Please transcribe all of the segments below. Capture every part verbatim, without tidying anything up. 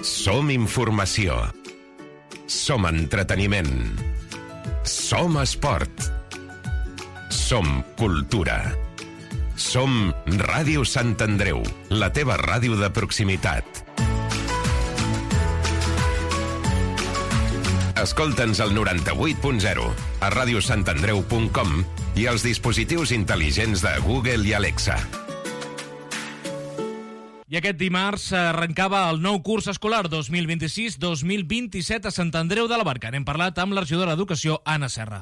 Som informació. Som entreteniment. Som esport. Som cultura. Som Ràdio Sant Andreu, la teva ràdio de proximitat. Escolta'ns al noranta-vuit punt zero, a radiosantandreu punt com i als dispositius intel·ligents de Google i Alexa. I aquest dimarts arrencava el nou curs escolar dos mil vint-i-sis dos mil vint-i-set a Sant Andreu de la Barca. N'hem parlat amb la regidora d'Educació, Anna Serra.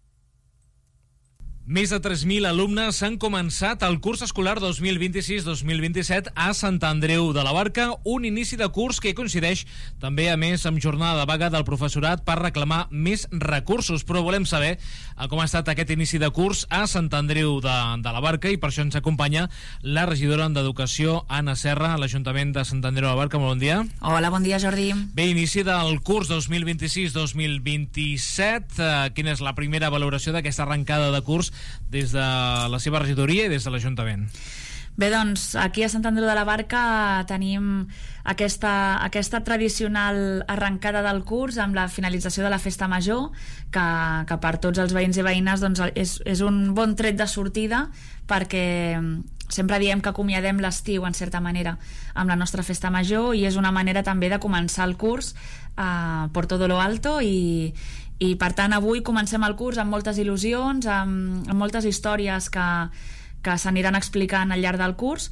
Més de tres mil alumnes han començat el curs escolar dos mil vint-i-sis dos mil vint-i-set a Sant Andreu de la Barca, un inici de curs que coincideix també, a més, amb jornada de vaga del professorat per reclamar més recursos. Però volem saber com ha estat aquest inici de curs a Sant Andreu de, de la Barca, i per això ens acompanya la regidora d'Educació, Anna Serra, a l'Ajuntament de Sant Andreu de la Barca. Molt bon dia. Hola, bon dia, Jordi. Bé, inici del curs dos mil vint-i-sis dos mil vint-i-set. Eh, quina és la primera valoració d'aquesta arrencada de curs des de la seva regidoria i des de l'Ajuntament? Bé, doncs, aquí a Sant Andreu de la Barca tenim aquesta, aquesta tradicional arrencada del curs amb la finalització de la Festa Major, que, que per tots els veïns i veïnes doncs, és, és un bon tret de sortida, perquè sempre diem que acomiadem l'estiu, en certa manera, amb la nostra Festa Major, i és una manera també de començar el curs uh, por todo lo alto, i i per tant avui comencem el curs amb moltes il·lusions, amb, amb moltes històries que, que s'aniran explicant al llarg del curs,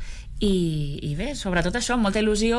i, i bé, sobretot això, amb molta il·lusió,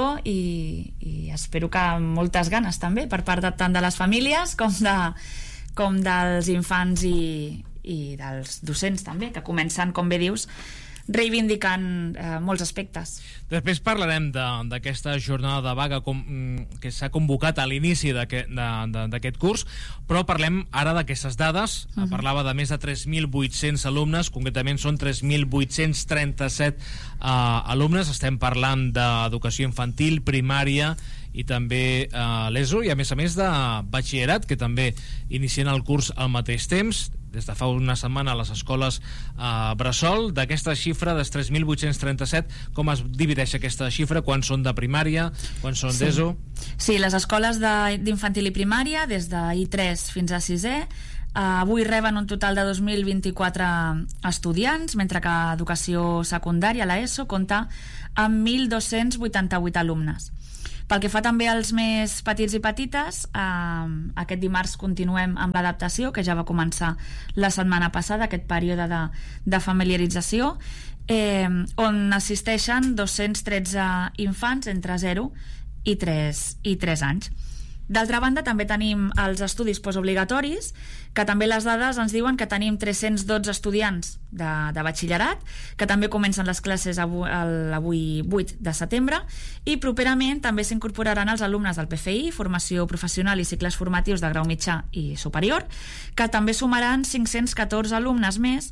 i, i espero que amb moltes ganes també per part de, tant de les famílies com, de, com dels infants i, i dels docents també, que comencen, com bé dius, reivindicant eh, molts aspectes. Després parlarem d'aquesta jornada de vaga com, que s'ha convocat a l'inici d'aquest curs, però parlem ara d'aquestes dades. Uh-huh. Parlava de més de tres mil vuit-cents alumnes, concretament són tres mil vuit-cents trenta-set eh, alumnes. Estem parlant d'educació infantil, primària i també eh, l'ESO, i a més a més de batxillerat, que també inicien el curs al mateix temps, des de fa una setmana a les escoles eh, bressol. D'aquesta xifra dels tres mil vuit-cents trenta-set, com es divideix aquesta xifra? Quan són de primària, quan són sí. d'ESO? Sí, les escoles d'infantil i primària, des de I tres fins a sisè, Uh, avui reben un total de dos mil vint-i-quatre estudiants, mentre que educació secundària, la ESO, compta amb mil dos-cents vuitanta-vuit alumnes. Pel que fa també als més petits i petites, eh, aquest dimarts continuem amb l'adaptació, que ja va començar la setmana passada, aquest període de, de familiarització, eh, on assisteixen dos-cents tretze infants entre zero i tres, i tres anys. D'altra banda, també tenim els estudis postobligatoris, que també les dades ens diuen que tenim tres-cents dotze estudiants de, de batxillerat, que també comencen les classes avui, avui vuit de setembre, i properament també s'incorporaran els alumnes del P F I, formació professional i cicles formatius de grau mitjà i superior, que també sumaran cinc-cents catorze alumnes més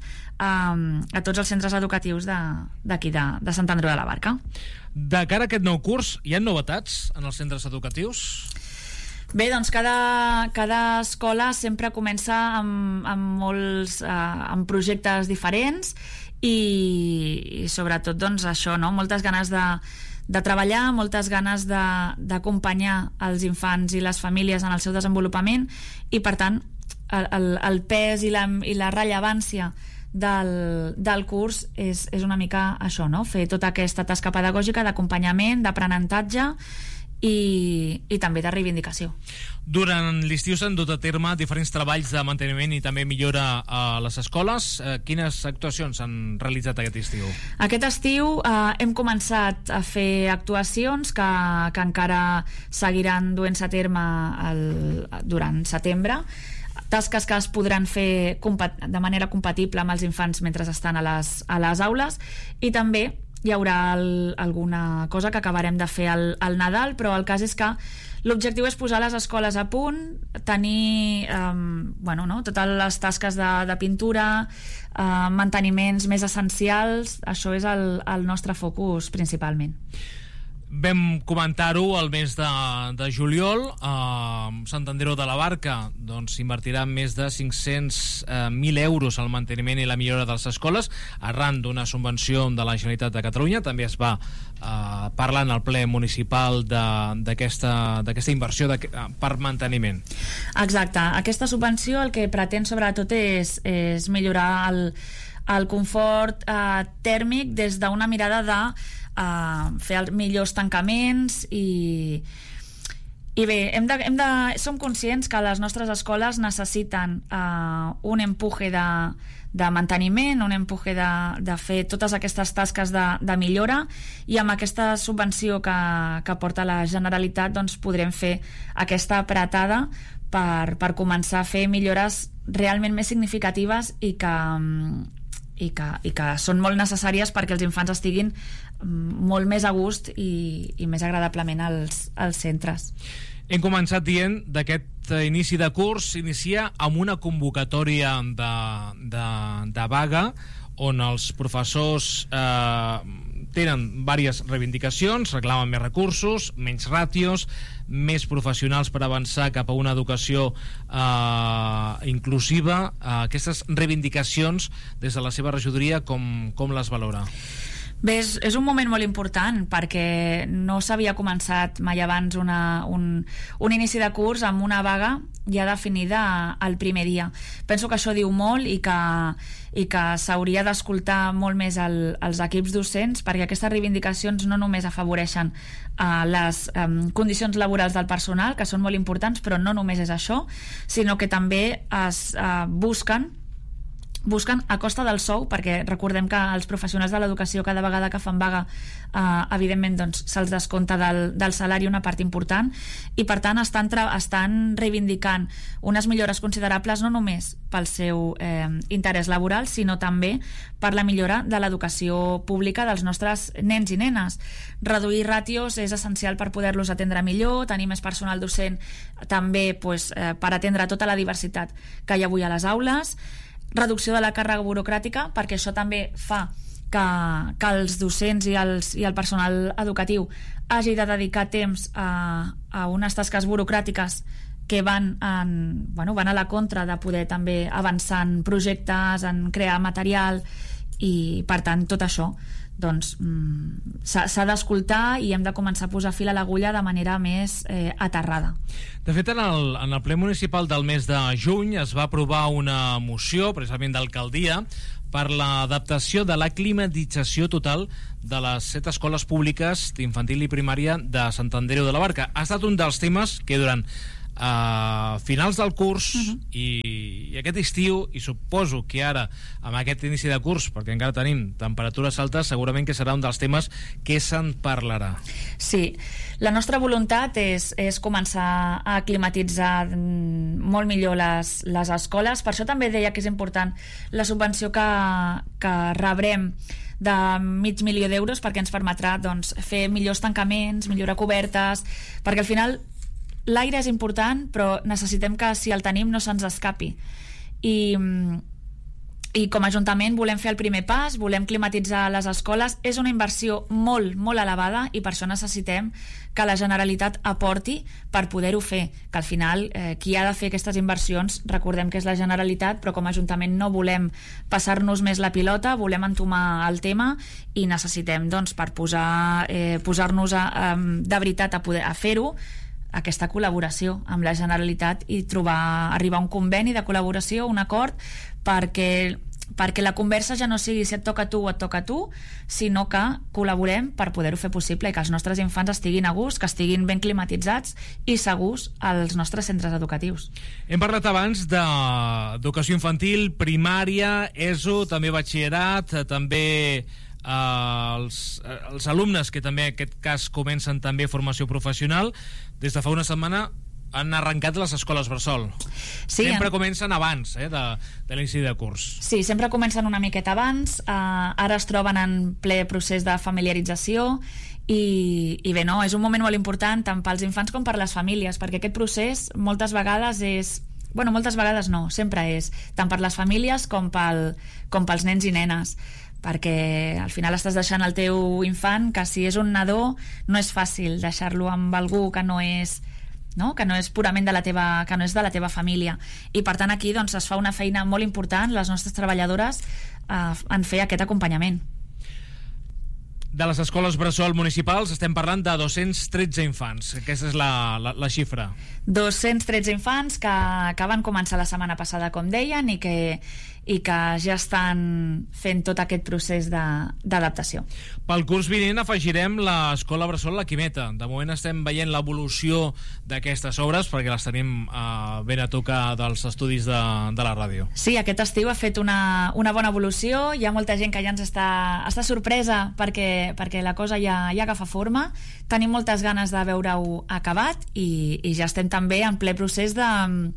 um, a tots els centres educatius d'aquí de, de, de Sant Andreu de la Barca. De cara a aquest nou curs, hi ha novetats en els centres educatius? Bé, doncs cada, cada escola sempre comença amb, amb molts eh, amb projectes diferents, i, i sobretot doncs això, no? Moltes ganes de, de treballar, moltes ganes d'acompanyar els infants i les famílies en el seu desenvolupament, i per tant el, el, el pes i la, i la rellevància del, del curs és, és una mica això, no? Fer tota aquesta tasca pedagògica d'acompanyament, d'aprenentatge I, i també de reivindicació. Durant l'estiu s'han dut a terme diferents treballs de manteniment i també millora a les escoles. Eh, quines actuacions s'han realitzat aquest estiu? Aquest estiu eh, hem començat a fer actuacions que, que encara seguiran duent-se a terme el, durant setembre, tasques que es podran fer de manera compatible amb els infants mentre estan a les, a les aules, i també hi haurà el, alguna cosa que acabarem de fer al, al Nadal, però el cas és que l'objectiu és posar les escoles a punt, tenir um, bueno, no? totes les tasques de, de pintura, uh, manteniments més essencials. Això és el, el nostre focus principalment. Vam comentar-ho el mes de, de juliol. a Sant Andreu de la Barca doncs invertirà més de cinc-cents mil euros al manteniment i la millora de les escoles arran d'una subvenció de la Generalitat de Catalunya. També es va eh, parlar en el ple municipal d'aquesta d'aquesta inversió de, per manteniment. Exacte. Aquesta subvenció el que pretén sobretot és, és millorar el, el confort eh, tèrmic des d'una mirada de Uh, fer els millors tancaments i, i bé, hem de, hem de, som conscients que les nostres escoles necessiten uh, un empuje de, de manteniment, un empuje de, de fer totes aquestes tasques de, de millora, i amb aquesta subvenció que, que porta la Generalitat doncs podrem fer aquesta apretada per, per començar a fer millores realment més significatives i que I que, i que són molt necessàries perquè els infants estiguin molt més a gust i, i més agradablement als, als centres. Hem començat dient d'aquest inici de curs inicia amb una convocatòria de, de, de vaga on els professors eh, tenen diverses reivindicacions, reclamen més recursos, menys ràtios, més professionals per avançar cap a una educació eh, inclusiva. Eh, aquestes reivindicacions des de la seva regidoria, com, com les valora? Bé, és, és un moment molt important perquè no s'havia començat mai abans una, un, un inici de curs amb una vaga ja definida al primer dia. Penso que això diu molt i que, i que s'hauria d'escoltar molt més el, els equips docents, perquè aquestes reivindicacions no només afavoreixen uh, les um, condicions laborals del personal, que són molt importants, però no només és això, sinó que també es uh, busquen busquen a costa del sou, perquè recordem que els professionals de l'educació cada vegada que fan vaga eh, evidentment doncs, se'ls descompta del, del salari una part important, i per tant estan, estan reivindicant unes millores considerables no només pel seu eh, interès laboral, sinó també per la millora de l'educació pública dels nostres nens i nenes. Reduir ràtios és essencial per poder-los atendre millor, tenir més personal docent també pues, eh, per atendre tota la diversitat que hi ha avui a les aules, reducció de la càrrega burocràtica, perquè això també fa que, que els docents i, els, i el personal educatiu hagi de dedicar temps a, a unes tasques burocràtiques que van, en, bueno, van a la contra de poder també avançar en projectes, en crear material, i per tant tot això doncs s'ha d'escoltar i hem de començar a posar fil a l'agulla de manera més eh, aterrada. De fet, en el, en el ple municipal del mes de juny es va aprovar una moció, precisament d'alcaldia, per l'adaptació de la climatització total de les set escoles públiques d'infantil i primària de Sant Andreu de la Barca. Ha estat un dels temes que durant a finals del curs uh-huh. i, i aquest estiu, i suposo que ara amb aquest inici de curs, perquè encara tenim temperatures altes, segurament que serà un dels temes que se'n parlarà. Sí, la nostra voluntat és, és començar a climatitzar molt millor les, les escoles. Per això també deia que és important la subvenció que, que rebrem de mig milió d'euros, perquè ens permetrà doncs, fer millors tancaments, millorar cobertes, perquè al final l'aire és important, però necessitem que si el tenim no se'ns escapi. I, i com a Ajuntament volem fer el primer pas, volem climatitzar les escoles. És una inversió molt, molt elevada i per això necessitem que la Generalitat aporti per poder-ho fer, que al final eh, qui ha de fer aquestes inversions, recordem que és la Generalitat, però com a Ajuntament no volem passar-nos més la pilota, volem entomar el tema i necessitem doncs, per posar, eh, posar-nos a, a, de veritat a, poder, a fer-ho, aquesta col·laboració amb la Generalitat i trobar, arribar a un conveni de col·laboració, un acord, perquè, perquè la conversa ja no sigui si et toca a tu o et toca a tu, sinó que col·laborem per poder-ho fer possible i que els nostres infants estiguin a gust, que estiguin ben climatitzats i segurs als nostres centres educatius. Hem parlat abans d'educació infantil, primària, ESO, també batxillerat, també Uh, els, uh, els alumnes que també en aquest cas comencen també formació professional. Des de fa una setmana han arrencat les escoles bressol. Sí, sempre en... comencen abans eh, de, de l'inici de curs. Sí, sempre comencen una miqueta abans. uh, ara es troben en ple procés de familiarització i, i bé, no, és un moment molt important tant pels infants com per les famílies, perquè aquest procés moltes vegades és bueno, moltes vegades no, sempre és tant per les famílies com, pel, com pels nens i nenes, perquè al final estàs deixant el teu infant, que si és un nadó no és fàcil deixar-lo amb algú que no és no? que no és purament de la teva, que no és de la teva família, i per tant aquí doncs, es fa una feina molt important, les nostres treballadores eh, en fer aquest acompanyament. De les escoles bressol municipals estem parlant de dos-cents tretze infants, aquesta és la, la, la xifra. dos-cents tretze infants que, que van començar la setmana passada, com deien, i que, i que ja estan fent tot aquest procés d'adaptació. Pel curs vinent afegirem l'escola bressol La Quimeta. De moment estem veient l'evolució d'aquestes obres perquè les tenim eh, ben a tocar dels estudis de, de la ràdio. Sí, aquest estiu ha fet una, una bona evolució, hi ha molta gent que ja ens està, està sorpresa perquè, perquè la cosa ja, ja agafa forma, tenim moltes ganes de veure-ho acabat i, i ja estem també en ple procés de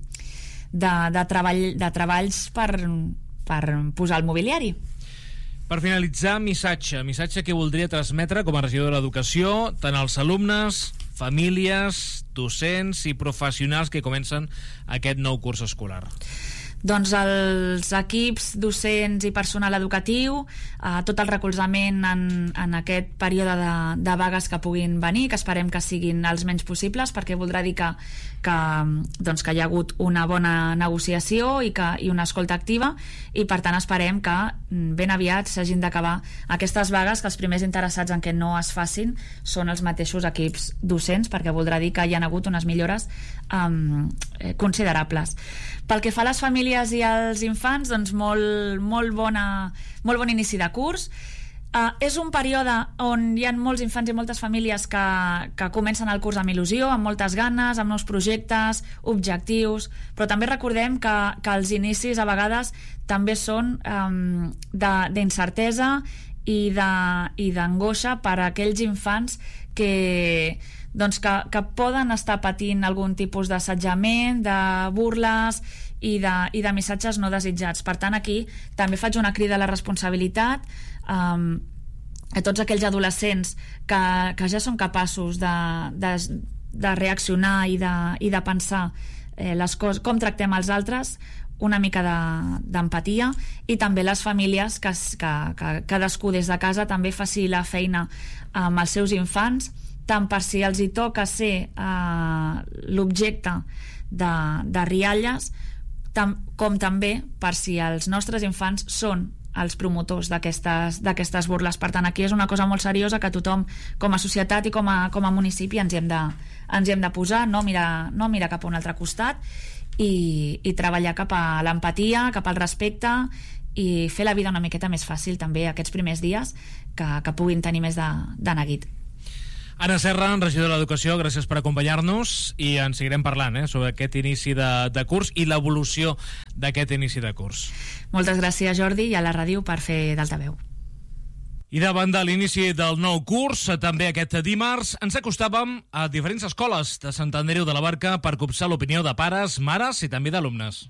De, de, treball, de treballs per, per posar el mobiliari. Per finalitzar, missatge. Missatge que voldria transmetre com a regidora d'Educació tant als alumnes, famílies, docents i professionals que comencen aquest nou curs escolar. Doncs els equips docents i personal educatiu, eh, tot el recolzament en, en aquest període de, de vagues que puguin venir, que esperem que siguin els menys possibles, perquè voldrà dir que, que, doncs que hi ha hagut una bona negociació i, que, i una escolta activa, i per tant esperem que ben aviat s'hagin d'acabar aquestes vagues, que els primers interessats en que no es facin són els mateixos equips docents, perquè voldrà dir que hi ha hagut unes millores um, considerables. Pel que fa a les famílies i als infants, doncs molt, molt, bona, molt bon inici de curs. Uh, és un període on hi ha molts infants i moltes famílies que, que comencen el curs amb il·lusió, amb moltes ganes, amb nous projectes, objectius, però també recordem que, que els inicis a vegades també són um, d'incertesa i d'angoixa per a aquells infants que, doncs que, que poden estar patint algun tipus d'assetjament, de burles i de, i de missatges no desitjats. Per tant, aquí també faig una crida a la responsabilitat um, a tots aquells adolescents que, que ja són capaços de, de, de reaccionar i de, i de pensar eh, les coses, com tractem els altres, una mica d'empatia, i també les famílies que, que, que cadascú des de casa també faci la feina amb els seus infants, tant per si els hi toca ser eh, l'objecte de, de rialles, tam, com també per si els nostres infants són els promotors d'aquestes d'aquestes burles. Per tant, aquí és una cosa molt seriosa que tothom, com a societat i com a, com a municipi, ens hi hem de, ens hi hem de posar, no mirar, no mirar cap a un altre costat, i, i treballar cap a l'empatia, cap al respecte, i fer la vida una miqueta més fàcil també aquests primers dies, que, que puguin tenir més de, de neguit. Anna Serra, regidora d'Educació, gràcies per acompanyar-nos, i en seguirem parlant eh, sobre aquest inici de, de curs i l'evolució d'aquest inici de curs. Moltes gràcies, Jordi, i a la ràdio per fer d'altaveu. I davant de l'inici del nou curs, també aquest dimarts, ens acostàvem a diferents escoles de Sant Andreu de la Barca per copsar l'opinió de pares, mares i també d'alumnes.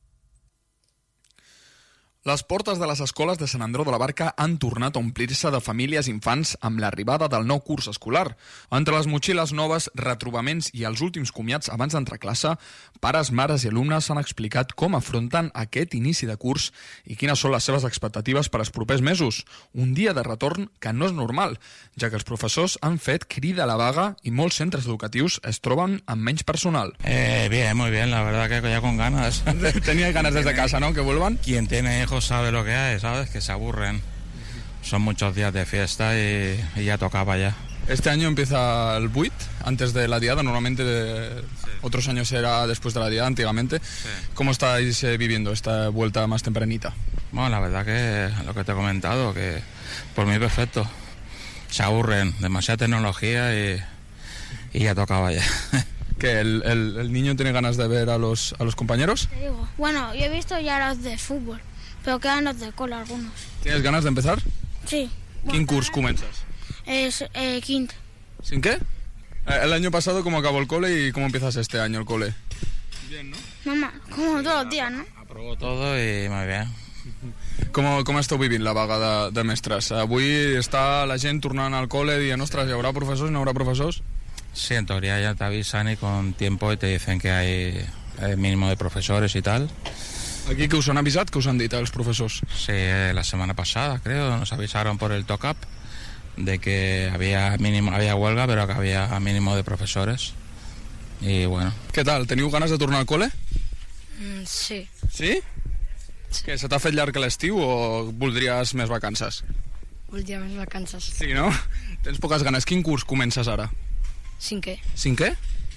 Les portes de les escoles de Sant Andreu de la Barca han tornat a omplir-se de famílies i infants amb l'arribada del nou curs escolar. Entre les motxilles noves, retrobaments i els últims comiats abans d'entrar a classe, pares, mares i alumnes han explicat com afronten aquest inici de curs i quines són les seves expectatives per als propers mesos. Un dia de retorn que no és normal, ja que els professors han fet crida a la vaga i molts centres educatius es troben amb menys personal. Eh, bien, muy bien, la verdad que ya con ganas. Tenía ganas desde casa, ¿no? Que vuelvan. Quien tiene sabe lo que hay, ¿sabes? Que se aburren. Son muchos días de fiesta y, y ya tocaba ya. Este año empieza el buit, antes de la diada. Normalmente de, sí. Otros años era después de la diada, antiguamente. Sí. ¿Cómo estáis eh, viviendo esta vuelta más tempranita? Bueno, la verdad que lo que te he comentado, que por mí perfecto. Se aburren, demasiada tecnología y, y ya tocaba ya. ¿Que el, el, el niño tiene ganas de ver a los, a los compañeros? Te digo, bueno, yo he visto ya los de fútbol, pero quedan los de cola algunos. ¿Tienes ganas de empezar? Sí. ¿Quin curs comences? Es eh, quinto. ¿Sin qué? El año pasado, ¿cómo acabó el cole y cómo empiezas este año el cole? Bien, ¿no? Mamá, como todos los días, ¿no? Aprobó todo y muy bien. Com, com esteu vivint la vaga de, de mestres? Avui està la gent tornant al cole dient, ostres, ¿hi haurà professors, no haurà professors? Sí, en teoría ya te avisan y con tiempo te dicen que hay el mínimo de profesores y tal. Aquí que us han avisat, que us han dit els profesors? Sí, la semana pasada, creo, nos avisaron por el talk-up de que había mínimo, había huelga, pero que había mínimo de profesores. Y bueno. Què tal? Teniu ganes de tornar al col·le? Mm, sí. Sí? Sí. Què, se t'ha fet llarg l'estiu o voldries més vacances? Voldria més vacances. Sí, no? Tens poques ganes. Quin curs comences ara? Cinquè. Cinquè?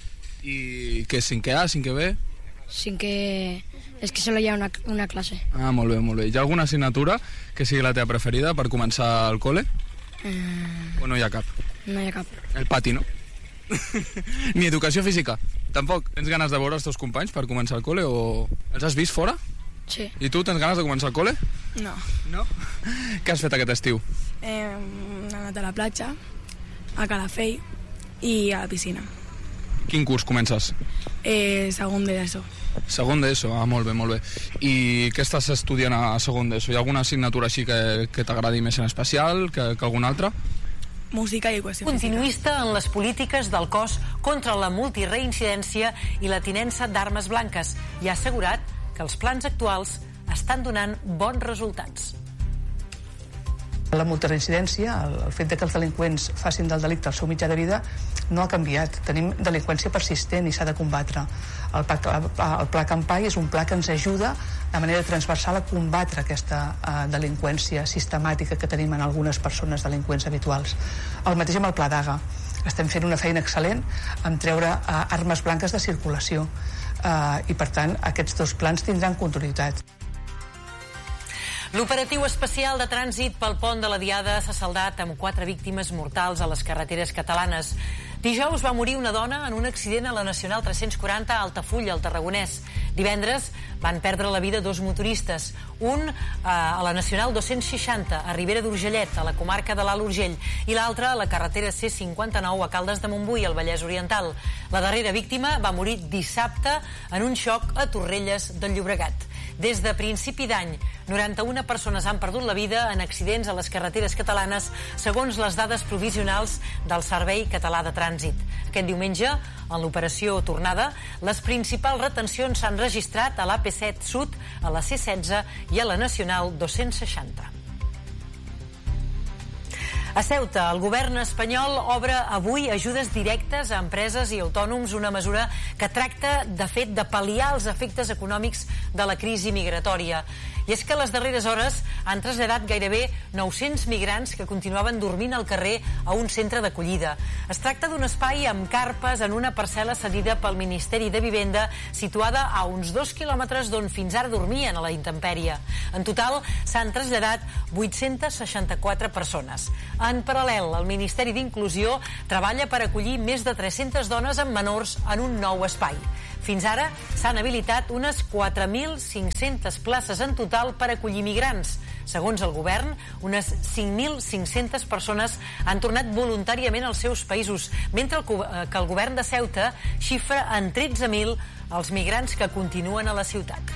I què, cinquè A, cinquè B? Cinquè... És que solo hi ha una, una classe. Ah, molt bé, molt bé. Hi ha alguna assignatura que sigui la teva preferida per començar el col·le? Uh, O no hi ha cap? no hi ha cap. El pati, no? Ni educació física? Tampoc? Tens ganes de veure els teus companys per començar el col·le o... Els has vist fora? Sí. I tu tens ganes de començar el col·le? No. No? Què has fet aquest estiu? Eh, he anat a la platja, a Calafell i a la piscina. Quin curs comences? Eh, segon d'ESO. Segon d'ESO, ah, molt bé, molt bé. I què estàs estudiant a segon d'ESO? Hi ha alguna assignatura així que, que t'agradi més en especial que, que alguna altra? Música i qüestió Continuista en les polítiques del cos contra la multireincidència i la tinença d'armes blanques i ha assegurat que els plans actuals estan donant bons resultats. La multireincidència, el, el fet de que els delinqüents facin del delicte el seu mitjà de vida, no ha canviat. Tenim delinqüència persistent i s'ha de combatre. El pla, el pla Campai és un pla que ens ajuda de manera transversal a combatre aquesta uh, delinqüència sistemàtica que tenim en algunes persones delinqüents habituals. El mateix amb el pla Daga. Estem fent una feina excel·lent en treure uh, armes blanques de circulació uh, i, per tant, aquests dos plans tindran continuïtat. L'operatiu especial de trànsit pel pont de la Diada s'ha saldat amb quatre víctimes mortals a les carreteres catalanes. Dijous va morir una dona en un accident a la Nacional tres-cents quaranta a Altafulla, al Tarragonès. Divendres van perdre la vida dos motoristes, un eh, a la Nacional dos-cents seixanta a Ribera d'Urgellet, a la comarca de l'Alt Urgell, i l'altre a la carretera C cinquanta-nou a Caldes de Montbui, al Vallès Oriental. La darrera víctima va morir dissabte en un xoc a Torrelles del Llobregat. Des de principi d'any, noranta-una persones han perdut la vida en accidents a les carreteres catalanes, segons les dades provisionals del Servei Català de Trànsit. Aquest diumenge, en l'operació Tornada, les principals retencions s'han registrat a l'A P set Sud, a la C setze i a la Nacional dos-cents seixanta. A Ceuta, el govern espanyol obre avui ajudes directes a empreses i autònoms, una mesura que tracta, de fet, de pal·liar els efectes econòmics de la crisi migratòria. I és que les darreres hores han traslladat gairebé nou-cents migrants que continuaven dormint al carrer a un centre d'acollida. Es tracta d'un espai amb carpes en una parcel·la cedida pel Ministeri de Vivenda, situada a uns dos quilòmetres d'on fins ara dormien a la intempèrie. En total, s'han traslladat vuit-cents seixanta-quatre persones. En paral·lel, el Ministeri d'Inclusió treballa per acollir més de tres-centes dones amb menors en un nou espai. Fins ara s'han habilitat unes quatre mil cinc-centes places en total per acollir migrants. Segons el govern, unes cinc mil cinc-centes persones han tornat voluntàriament als seus països, mentre que el govern de Ceuta xifra en tretze mil els migrants que continuen a la ciutat.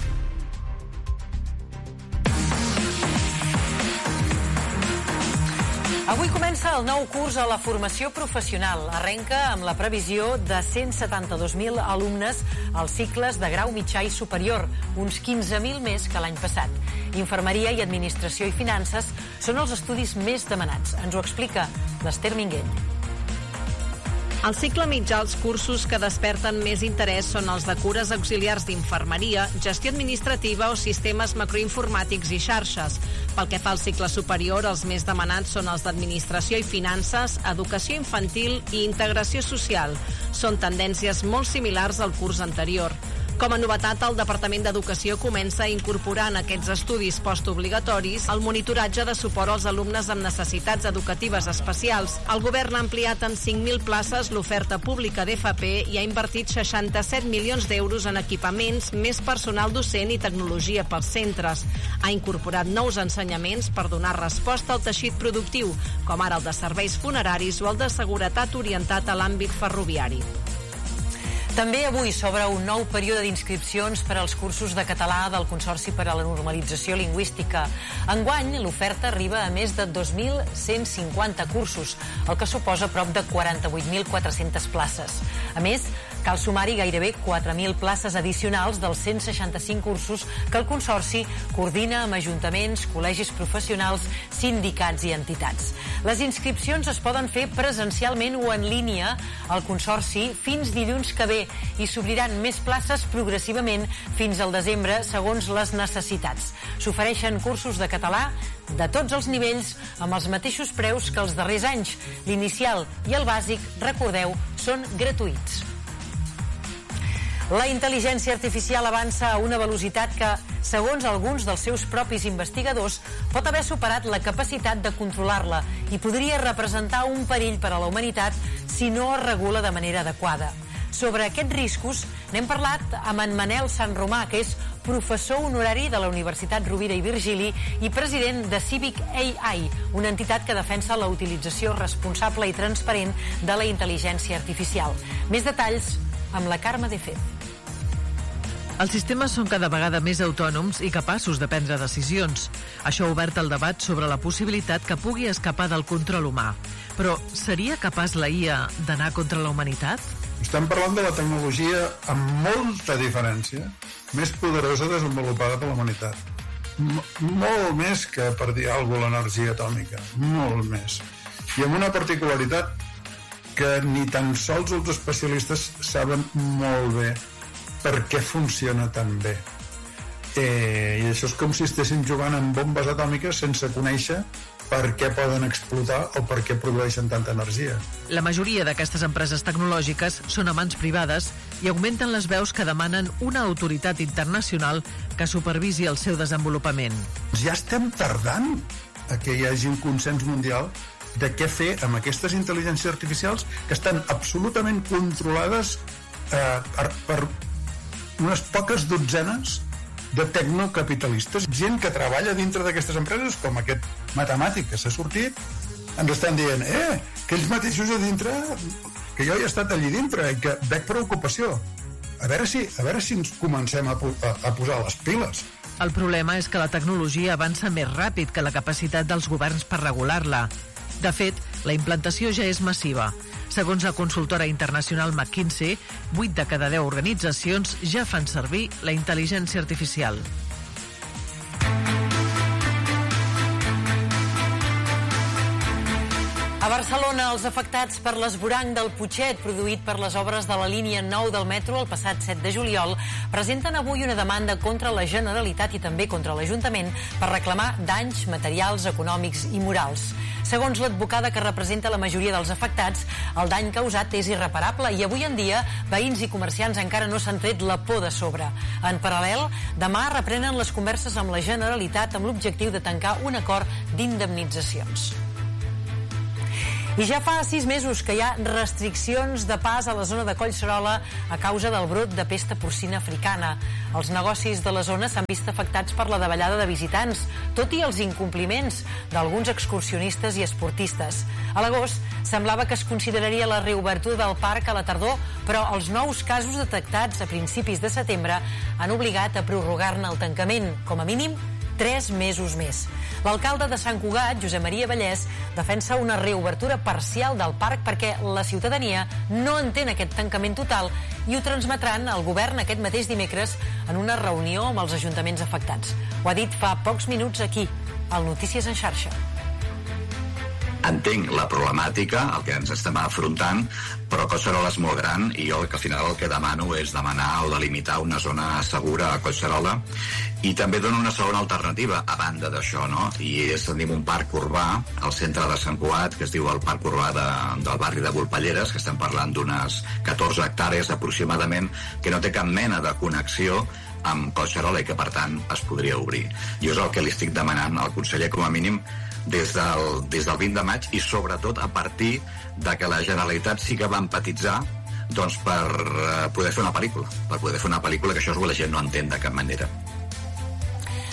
Avui comença el nou curs a la formació professional. Arrenca amb la previsió de cent setanta-dos mil alumnes als cicles de grau mitjà i superior, uns quinze mil més que l'any passat. Infermeria i Administració i Finances són els estudis més demanats. Ens ho explica l'Ester Minguell. Al cicle mitjà, els cursos que desperten més interès són els de cures auxiliars d'infermeria, gestió administrativa o sistemes macroinformàtics i xarxes. Pel que fa al cicle superior, els més demanats són els d'administració i finances, educació infantil i integració social. Són tendències molt similars al curs anterior. Com a novetat, el Departament d'Educació comença a incorporar en aquests estudis postobligatoris el monitoratge de suport als alumnes amb necessitats educatives especials. El govern ha ampliat en cinc mil places l'oferta pública d'F P i ha invertit seixanta-set milions d'euros en equipaments, més personal docent i tecnologia pels centres. Ha incorporat nous ensenyaments per donar resposta al teixit productiu, com ara el de serveis funeraris o el de seguretat orientat a l'àmbit ferroviari. També avui s'obre un nou període d'inscripcions per als cursos de català del Consorci per a la Normalització Lingüística. Enguany, l'oferta arriba a més de dos mil cent cinquanta cursos, el que suposa prop de quaranta-vuit mil quatre-centes places. A més, cal sumar-hi gairebé quatre mil places addicionals dels cent seixanta-cinc cursos que el Consorci coordina amb ajuntaments, col·legis professionals, sindicats i entitats. Les inscripcions es poden fer presencialment o en línia al Consorci fins dilluns que ve i s'obriran més places progressivament fins al desembre segons les necessitats. S'ofereixen cursos de català de tots els nivells amb els mateixos preus que els darrers anys. L'inicial i el bàsic, recordeu, són gratuïts. La intel·ligència artificial avança a una velocitat que, segons alguns dels seus propis investigadors, pot haver superat la capacitat de controlar-la i podria representar un perill per a la humanitat si no es regula de manera adequada. Sobre aquests riscos n'hem parlat amb en Manel Sanromà, que és professor honorari de la Universitat Rovira i Virgili i president de Civic A I, una entitat que defensa la utilització responsable i transparent de la intel·ligència artificial. Més detalls amb la Carme de Fez. Els sistemes són cada vegada més autònoms i capaços de prendre decisions. Això ha obert el debat sobre la possibilitat que pugui escapar del control humà. Però seria capaç la I A d'anar contra la humanitat? Estem parlant de la tecnologia amb molta diferència més poderosa desenvolupada per la humanitat. M molt més que, per dir alguna cosa, l'energia atòmica. Molt més. I amb una particularitat que ni tan sols els especialistes saben molt bé per què funciona tan bé. Eh, I això és com si estessin jugant amb bombes atòmiques sense conèixer per què poden explotar o per què produeixen tanta energia. La majoria d'aquestes empreses tecnològiques són a mans privades i augmenten les veus que demanen una autoritat internacional que supervisi el seu desenvolupament. Ja estem tardant a que hi hagi un consens mundial de què fer amb aquestes intel·ligències artificials que estan absolutament controlades eh, per, per unes poques dotzenes de tecnocapitalistes, gent que treballa dintre d'aquestes empreses, com aquest matemàtic que s'ha sortit, ens estan dient, eh, que ells mateixos a dintre, que jo he estat allí dintre i que veig preocupació. A veure si, a veure si ens comencem a, a, a posar les piles. El problema és que la tecnologia avança més ràpid que la capacitat dels governs per regular-la. De fet, la implantació ja és massiva. Segons la consultora internacional McKinsey, vuit de cada deu organitzacions ja fan servir la intel·ligència artificial. A Barcelona, els afectats per l'esvoranc del Putxet, produït per les obres de la línia nou del metro el passat set de juliol, presenten avui una demanda contra la Generalitat i també contra l'Ajuntament per reclamar danys materials, econòmics i morals. Segons l'advocada que representa la majoria dels afectats, el dany causat és irreparable i avui en dia veïns i comerciants encara no s'han tret la por de sobre. En paral·lel, demà reprenen les converses amb la Generalitat amb l'objectiu de tancar un acord d'indemnitzacions. I ja fa sis mesos que hi ha restriccions de pas a la zona de Collserola a causa del brot de pesta porcina africana. Els negocis de la zona s'han vist afectats per la davallada de visitants, tot i els incompliments d'alguns excursionistes i esportistes. A l'agost semblava que es consideraria la reobertura del parc a la tardor, però els nous casos detectats a principis de setembre han obligat a prorrogar-ne el tancament, com a mínim tres mesos més. L'alcalde de Sant Cugat, Josep Maria Vallès, defensa una reobertura parcial del parc perquè la ciutadania no entén aquest tancament total i ho transmetran al govern aquest mateix dimecres en una reunió amb els ajuntaments afectats. Ho ha dit fa pocs minuts aquí, al Notícies en Xarxa. Entenc la problemàtica, el que ens estem afrontant, però Collserola és molt gran i jo que al final el que demano és demanar o delimitar una zona segura a Collserola i també dono una segona alternativa a banda d'això, no? I és tenim un parc urbà al centre de Sant Cugat que es diu el Parc Urbà de, del barri de Volpelleres, que estem parlant d'unes catorze hectàrees aproximadament, que no té cap mena de connexió amb Collserola i que per tant es podria obrir. Jo és el que li estic demanant al conseller com a mínim des del, des del vint de maig i sobretot a partir de que la Generalitat sí que va empatitzar doncs, per uh, poder fer una pel·lícula per poder fer una pel·lícula que això la gent no entén de cap manera.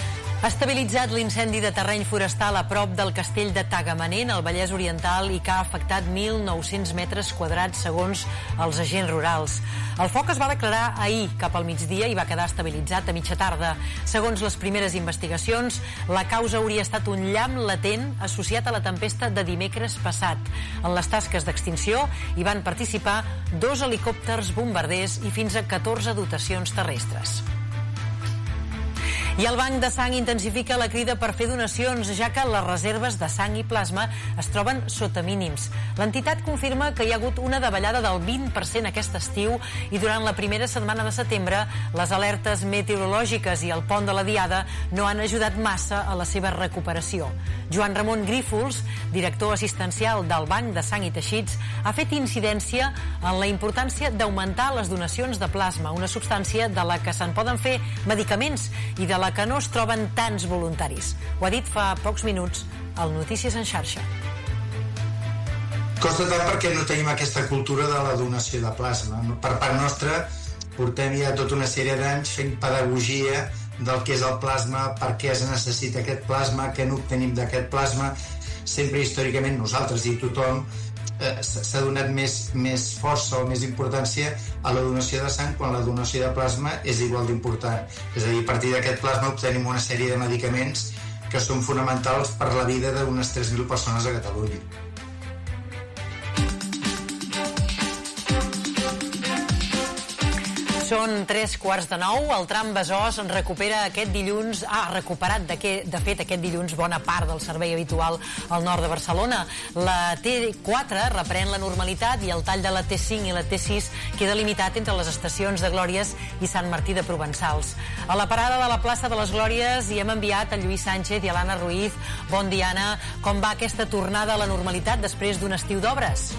Estabilitzat l'incendi de terreny forestal a prop del castell de Tagamanent, al Vallès Oriental, i que ha afectat mil nou-cents metres quadrats segons els agents rurals. El foc es va declarar ahir cap al migdia i va quedar estabilitzat a mitja tarda. Segons les primeres investigacions, la causa hauria estat un llamp latent associat a la tempesta de dimecres passat. En les tasques d'extinció hi van participar dos helicòpters bombarders i fins a catorze dotacions terrestres. I el Banc de Sang intensifica la crida per fer donacions, ja que les reserves de sang i plasma es troben sota mínims. L'entitat confirma que hi ha hagut una davallada del vint per cent aquest estiu i durant la primera setmana de setembre les alertes meteorològiques i el pont de la Diada no han ajudat massa a la seva recuperació. Joan Ramon Grífols, director assistencial del Banc de Sang i Teixits, ha fet incidència en la importància d'augmentar les donacions de plasma, una substància de la que se'n poden fer medicaments i de la que no es troben tants voluntaris. Ho ha dit fa pocs minuts al Notícies en xarxa. Costa tant perquè no tenim aquesta cultura de la donació de plasma. Per part nostra, portem ja tota una sèrie d'anys fent pedagogia del que és el plasma, per què es necessita aquest plasma, què n'obtenim d'aquest plasma. Sempre històricament nosaltres i tothom eh, s'ha donat més, més força o més importància a la donació de sang quan la donació de plasma és igual d'important. És a dir, a partir d'aquest plasma obtenim una sèrie de medicaments que són fonamentals per la vida d'unes tres mil persones a Catalunya. Són tres quarts de nou. El tram Besòs recupera aquest dilluns, ha recuperat de, que, de fet aquest dilluns bona part del servei habitual al nord de Barcelona. La T quatre reprèn la normalitat i el tall de la T cinc i la T sis queda limitat entre les estacions de Glòries i Sant Martí de Provençals. A la parada de la plaça de les Glòries hi hem enviat a Lluís Sánchez i a l'Anna Ruiz. Bon dia, Anna. Com va aquesta tornada a la normalitat després d'un estiu d'obres?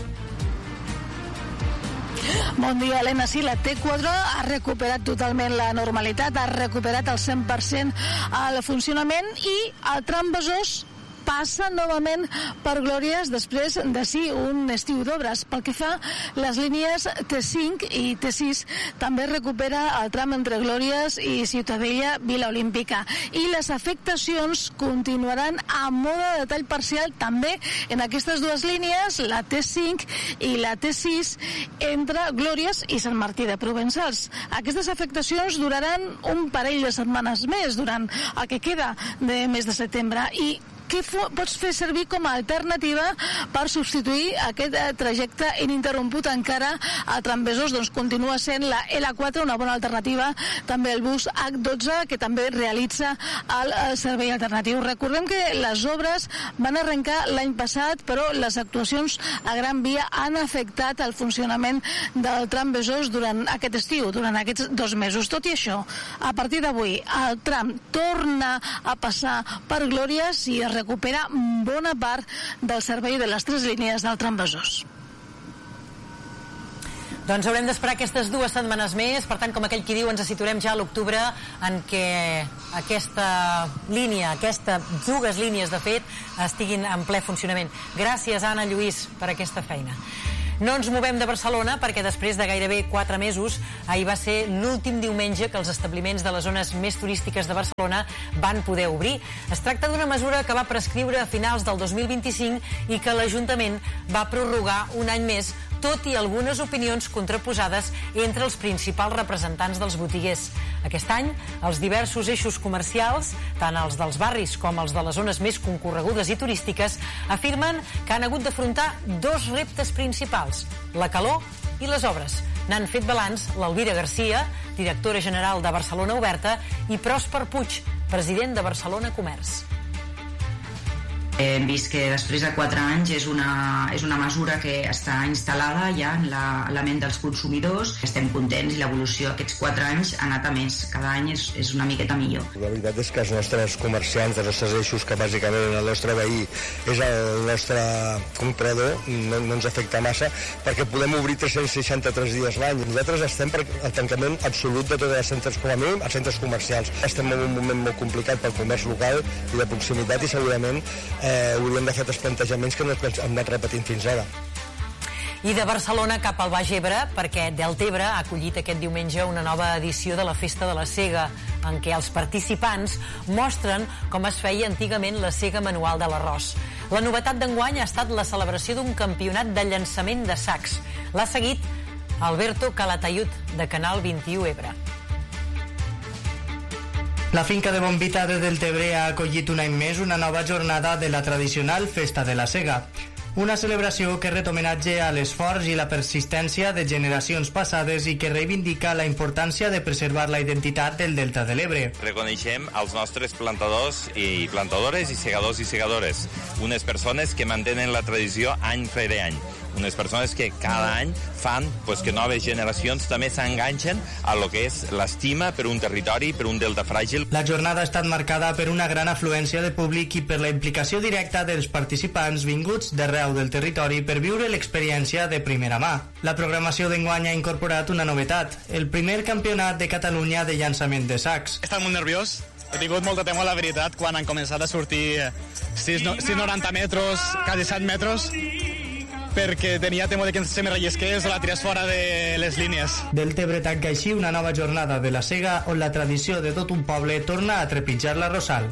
Bon dia, Helena. Sí, la T quatre ha recuperat totalment la normalitat, ha recuperat el cent per cent el funcionament i el tram Besòs passa novament per Glòries després de sí un estiu d'obres. Pel que fa les línies T cinc i T sis també recupera el tram entre Glòries i Ciutadella, Vila Olímpica. I les afectacions continuaran a mode de tall parcial també en aquestes dues línies, la T cinc i la T sis, entre Glòries i Sant Martí de Provençals. Aquestes afectacions duraran un parell de setmanes més durant el que queda de mes de setembre i què pots fer servir com a alternativa per substituir aquest trajecte ininterromput encara a tram Besòs? Doncs continua sent la L quatre una bona alternativa, també el bus H dotze que també realitza el servei alternatiu. Recordem que les obres van arrencar l'any passat, però les actuacions a Gran Via han afectat el funcionament del tram Besòs durant aquest estiu, durant aquests dos mesos. Tot i això, a partir d'avui el tram torna a passar per Glòries i es recupera bona part del servei de les tres línies del tram Besòs. Doncs haurem d'esperar aquestes dues setmanes més, per tant, com aquell qui diu, ens situarem ja a l'octubre en què aquesta línia, aquestes dues línies, de fet, estiguin en ple funcionament. Gràcies, Anna, Lluís, per aquesta feina. No ens movem de Barcelona perquè després de gairebé quatre mesos, ahir va ser l'últim diumenge que els establiments de les zones més turístiques de Barcelona van poder obrir. Es tracta d'una mesura que va prescriure a finals del dos mil vint-i-cinc i que l'Ajuntament va prorrogar un any més, tot i algunes opinions contraposades entre els principals representants dels botiguers. Aquest any, els diversos eixos comercials, tant els dels barris com els de les zones més concorregudes i turístiques, afirmen que han hagut d'afrontar dos reptes principals, la calor i les obres. N'han fet balanç l'Elvira Garcia, directora general de Barcelona Oberta, i Pròsper Puig, president de Barcelona Comerç. Hem vist que després de quatre anys és una, és una mesura que està instal·lada ja en la, la ment dels consumidors. Estem contents i l'evolució d'aquests quatre anys ha anat a més. Cada any és, és una miqueta millor. La veritat és que els nostres comerciants, els nostres eixos, que bàsicament el nostre veí és el nostre comprador, no, no ens afecta massa perquè podem obrir tres-cents seixanta-tres dies l'any. Nosaltres estem per el tancament absolut de tots els centres, com a mínim, els centres comercials. Estem en un moment molt complicat pel comerç local i de proximitat i segurament Eh, hauríem de fer els plantejaments que no hem anat repetint fins ara. I de Barcelona cap al Baix Ebre, perquè Deltebre ha acollit aquest diumenge una nova edició de la Festa de la Sega, en què els participants mostren com es feia antigament la sega manual de l'arròs. La novetat d'enguany ha estat la celebració d'un campionat de llançament de sacs. L'ha seguit Alberto Calatayud, de Canal vint-i-u Ebre. La finca de Bombita de Deltebre ha acollit un any més una nova jornada de la tradicional Festa de la Sega. Una celebració que ret homenatge a l'esforç i la persistència de generacions passades i que reivindica la importància de preservar la identitat del Delta de l'Ebre. Reconeixem els nostres plantadors i plantadores i segadors i segadores, unes persones que mantenen la tradició any rere any, unes persones que cada any fan pues, que noves generacions també s'enganxen a lo que és l'estima per un territori, per un delta fràgil. La jornada ha estat marcada per una gran afluència de públic i per la implicació directa dels participants vinguts d'arreu del territori per viure l'experiència de primera mà. La programació d'enguany ha incorporat una novetat, el primer campionat de Catalunya de llançament de sacs. He estat molt nerviós, he tingut molta temor, la veritat, quan han començat a sortir sis coma noranta metres, quasi set metres, perquè tenia temor de que se me rellisqués o la tirés fora de les línies. Deltebre tanca així una nova jornada de la sega on la tradició de tot un poble torna a trepitjar la Rosal.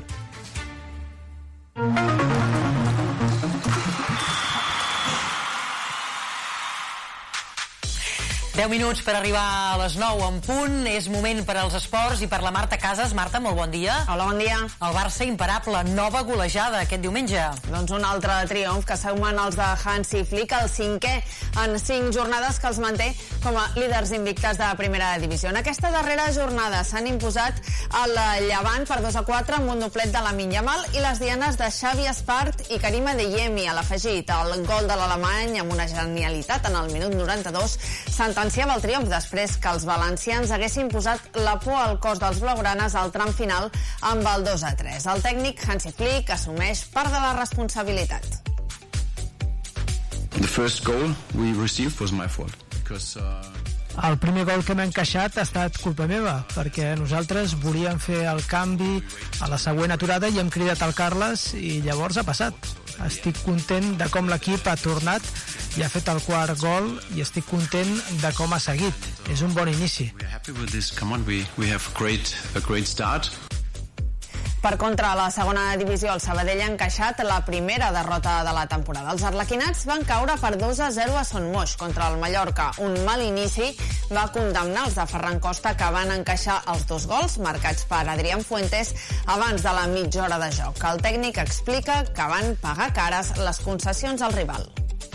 deu minuts per arribar a les nou en punt. És moment per als esports i per la Marta Casas. Marta, molt bon dia. Hola, bon dia. El Barça imparable, nova golejada aquest diumenge. Doncs un altre triomf que sumen els de Hansi Flick, el cinquè en cinc jornades que els manté com a líders invictes de primera divisió. En aquesta darrera jornada s'han imposat el Llevant per dos a quatre amb un doblet de Lamine Yamal i les dianes de Xavi Espart i Karim Adeyemi. A l'afegit, el gol de l'alemany amb una genialitat en el minut noranta-dos sentenciava el triomf després que els valencians haguessin posat la por al cos dels blaugranes al tram final amb el dos a tres. El tècnic Hansi Flick assumeix part de la responsabilitat. The first goal we received was my fault because uh... El primer gol que m'ha encaixat ha estat culpa meva, perquè nosaltres volíem fer el canvi a la següent aturada i hem cridat al Carles i llavors ha passat. Estic content de com l'equip ha tornat i ha fet el quart gol i estic content de com ha seguit. És un bon inici. We're happy with this. Come on, we we have great a great start. Per contra, a la segona divisió, el Sabadell ha encaixat la primera derrota de la temporada. Els arlequinats van caure per dos a zero a Son Moix contra el Mallorca. Un mal inici va condemnar els de Ferran Costa, que van encaixar els dos gols marcats per Adrián Fuentes abans de la mitja hora de joc. El tècnic explica que van pagar cares les concessions al rival.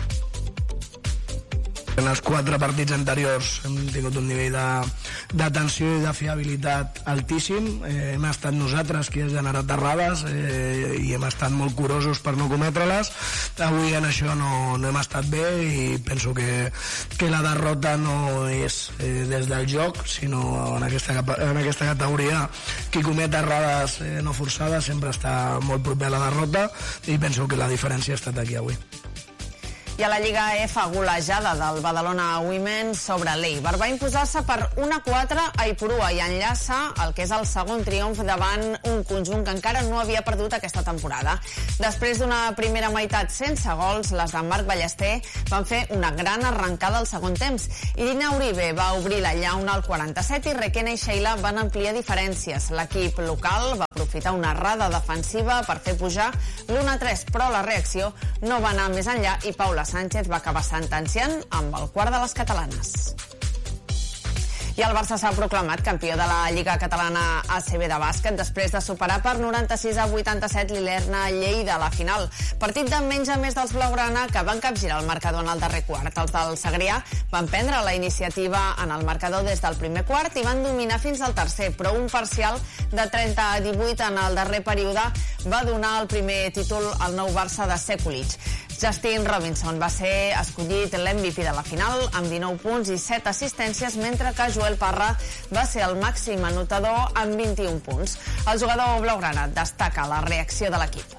En els quatre partits anteriors hem tingut un nivell de, de tensió i de fiabilitat altíssim. Eh, hem estat nosaltres qui ha generat errades eh, i hem estat molt curosos per no cometre-les. Avui en això no, no hem estat bé i penso que, que la derrota no és eh, des del joc, sinó en aquesta, en aquesta categoria qui comet errades eh, no forçades sempre està molt proper a la derrota i penso que la diferència ha estat aquí avui. I a la Lliga F, golejada del Badalona Women sobre l'Eibar. Va imposar-se per un a quatre a Ipurua i enllaça el que és el segon triomf davant un conjunt que encara no havia perdut aquesta temporada. Després d'una primera meitat sense gols, les de Marc Ballester van fer una gran arrencada al segon temps. Irina Uribe va obrir la llauna al quaranta-set i Requena i Sheila van ampliar diferències. L'equip local va aprofitar una errada defensiva per fer pujar l'u a tres, però la reacció no va anar més enllà i Paula Sánchez va acabar sentenciant amb el quart de les catalanes. I el Barça s'ha proclamat campió de la Lliga Catalana A C B de bàsquet després de superar per noranta-sis a vuitanta-set l'Ilerna Lleida a la final. Partit de menys a més dels blaugrana que van capgirar el marcador en el darrer quart. Els del Segrià van prendre la iniciativa en el marcador des del primer quart i van dominar fins al tercer, però un parcial de trenta a divuit en el darrer període va donar el primer títol al nou Barça de Sekulic. Justin Robinson va ser escollit l'M V P de la final amb dinou punts i set assistències, mentre que Joel Parra va ser el màxim anotador amb vint-i-un punts. El jugador blaugrana destaca la reacció de l'equip.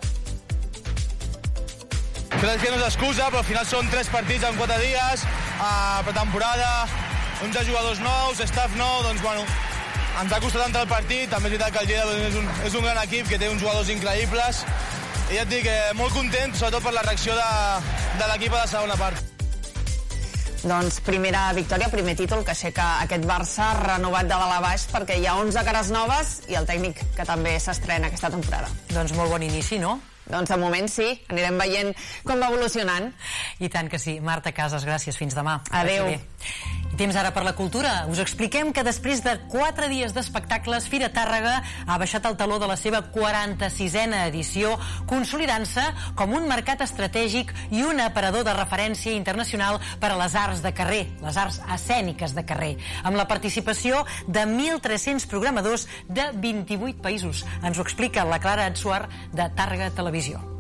Crec que no és excusa, però al final són tres partits en quatre dies, a pretemporada, uns jugadors nous, staff nou, doncs bueno, ens ha costat entrar al partit. També és veritat que el Lleida és un, és un gran equip que té uns jugadors increïbles i ja et dic, eh, molt content, sobretot per la reacció de, de l'equip a la segona part. Doncs primera victòria, primer títol que aixeca aquest Barça renovat de dalt a baix, perquè hi ha onze cares noves i el tècnic que també s'estrena aquesta temporada. Doncs molt bon inici, no? Doncs de moment sí, anirem veient com va evolucionant. I tant que sí. Marta Casas, gràcies. Fins demà. Adéu. I temps ara per la cultura. Us expliquem que després de quatre dies d'espectacles, Fira Tàrrega ha baixat el taló de la seva quaranta-sisena edició, consolidant-se com un mercat estratègic i un aparador de referència internacional per a les arts de carrer, les arts escèniques de carrer, amb la participació de mil tres-cents programadors de vint-i-vuit països. Ens ho explica la Clara Atsuar de Tàrrega Televisió.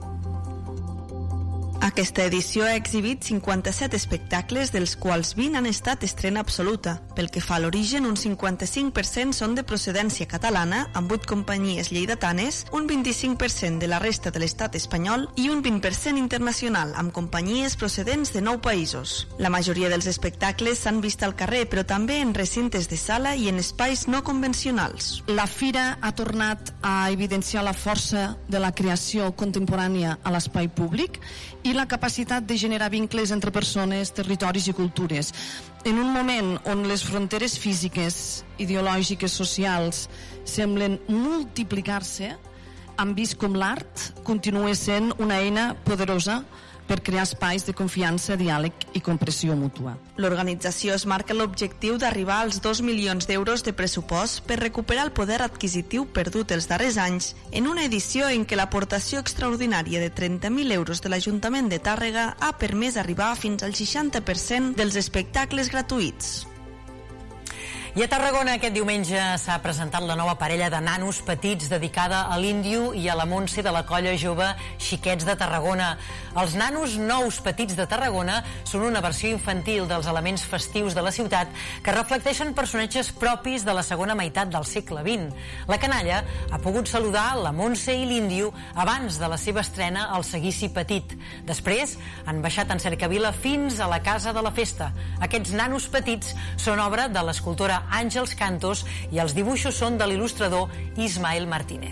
Aquesta edició ha exhibit cinquanta-set espectacles, dels quals vint han estat estrena absoluta. Pel que fa a l'origen, un cinquanta-cinc per cent són de procedència catalana, amb vuit companyies lleidatanes, un vint-i-cinc per cent de la resta de l'estat espanyol i un vint per cent internacional, amb companyies procedents de nou països. La majoria dels espectacles s'han vist al carrer, però també en recintes de sala i en espais no convencionals. La Fira ha tornat a evidenciar la força de la creació contemporània a l'espai públic i la capacitat de generar vincles entre persones, territoris i cultures. En un moment on les fronteres físiques, ideològiques, socials semblen multiplicar-se, han vist com l'art continua sent una eina poderosa per crear espais de confiança, diàleg i compressió mútua. L'organització es marca l'objectiu d'arribar als dos milions d'euros de pressupost per recuperar el poder adquisitiu perdut els darrers anys en una edició en què l'aportació extraordinària de trenta mil euros de l'Ajuntament de Tàrrega ha permès arribar fins al seixanta per cent dels espectacles gratuïts. I a Tarragona aquest diumenge s'ha presentat la nova parella de nanos petits dedicada a l'Índio i a la Montse de la colla jove Xiquets de Tarragona. Els nanos nous petits de Tarragona són una versió infantil dels elements festius de la ciutat que reflecteixen personatges propis de la segona meitat del segle vint. La canalla ha pogut saludar la Montse i l'Índio abans de la seva estrena al Seguici Petit. Després han baixat en cercavila fins a la Casa de la Festa. Aquests nanos petits són obra de l'escultora Àngels Cantos i els dibuixos són de l'il·lustrador Ismael Martínez.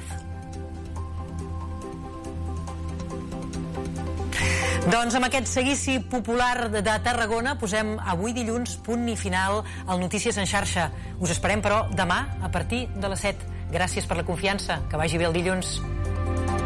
Doncs amb aquest seguici popular de Tarragona posem avui dilluns punt i final al Notícies en xarxa. Us esperem, però, demà a partir de les set. Gràcies per la confiança. Que vagi bé el dilluns.